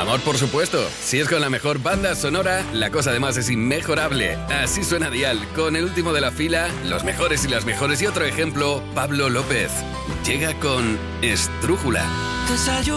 Amor, por supuesto. Si es con la mejor banda sonora, la cosa además es inmejorable. Así suena Dial, con el último de la fila, los mejores y las mejores y otro ejemplo, Pablo López. Llega con Estrújula.